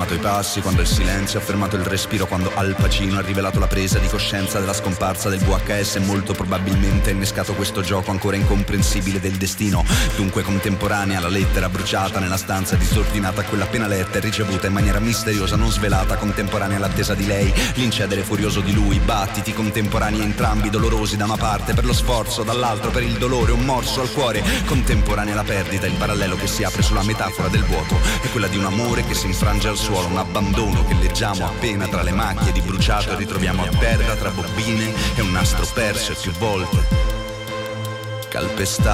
fermato i passi, quando il silenzio ha fermato il respiro, quando Al Pacino ha rivelato la presa di coscienza della scomparsa del VHS, molto probabilmente ha innescato questo gioco ancora incomprensibile del destino. Dunque contemporanea la lettera bruciata nella stanza disordinata a quella appena letta e ricevuta in maniera misteriosa non svelata, contemporanea all'attesa di lei, l'incedere furioso di lui, battiti contemporanei entrambi dolorosi da una parte per lo sforzo, dall'altro per il dolore, un morso al cuore, contemporanea la perdita, il parallelo che si apre sulla metafora del vuoto è quella di un amore che si infrange al suolo, un abbandono che leggiamo appena tra le macchie di bruciato e ritroviamo a terra tra bobine e un nastro perso e più volte calpestato.